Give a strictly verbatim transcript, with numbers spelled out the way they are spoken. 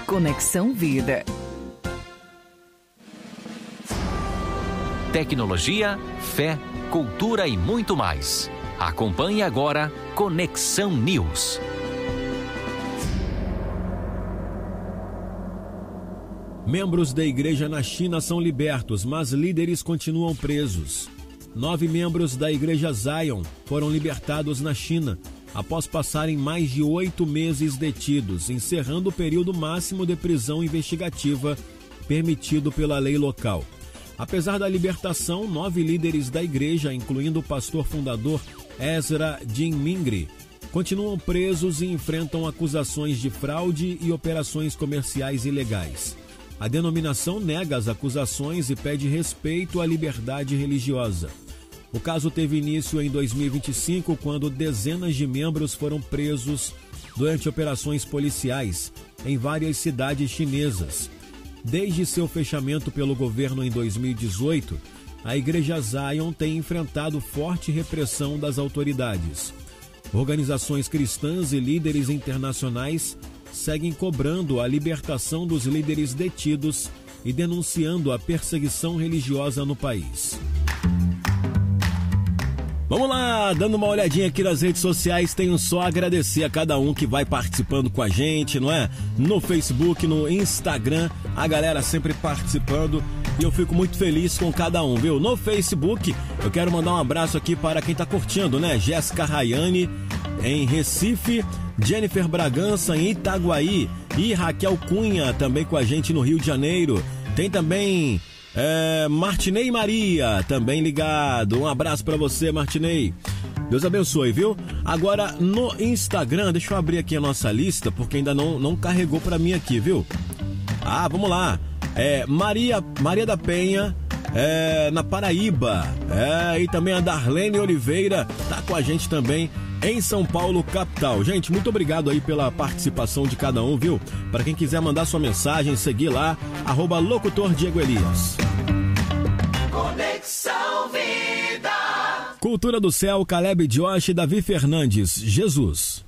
Conexão Vida. Tecnologia, fé, cultura e muito mais. Acompanhe agora Conexão News. Membros da igreja na China são libertos, mas líderes continuam presos. Nove membros da igreja Zion foram libertados na China após passarem mais de oito meses detidos, encerrando o período máximo de prisão investigativa permitido pela lei local. Apesar da libertação, nove líderes da igreja, incluindo o pastor fundador Ezra Jinmingri, continuam presos e enfrentam acusações de fraude e operações comerciais ilegais. A denominação nega as acusações e pede respeito à liberdade religiosa. O caso teve início em dois mil e vinte e cinco, quando dezenas de membros foram presos durante operações policiais em várias cidades chinesas. Desde seu fechamento pelo governo em dois mil e dezoito, a Igreja Zion tem enfrentado forte repressão das autoridades. Organizações cristãs e líderes internacionais seguem cobrando a libertação dos líderes detidos e denunciando a perseguição religiosa no país. Vamos lá, dando uma olhadinha aqui nas redes sociais, tenho só a agradecer a cada um que vai participando com a gente, não é? No Facebook, no Instagram, a galera sempre participando e eu fico muito feliz com cada um, viu? No Facebook, eu quero mandar um abraço aqui para quem tá curtindo, né? Jéssica Rayane, em Recife, Jennifer Bragança, em Itaguaí e Raquel Cunha, também com a gente no Rio de Janeiro. Tem também... É, Martinei Maria, também ligado. Um abraço pra você, Martinei. Deus abençoe, viu? Agora, no Instagram, deixa eu abrir aqui a nossa lista, porque ainda não, não carregou pra mim aqui, viu? Ah, vamos lá. É, Maria, Maria da Penha, é, na Paraíba. É, e também a Darlene Oliveira tá com a gente também em São Paulo, capital. Gente, muito obrigado aí pela participação de cada um, viu? Para quem quiser mandar sua mensagem, seguir lá, arroba locutor Diego Elias. Conexão Vida. Cultura do Céu, Caleb Josh e Davi Fernandes. Jesus.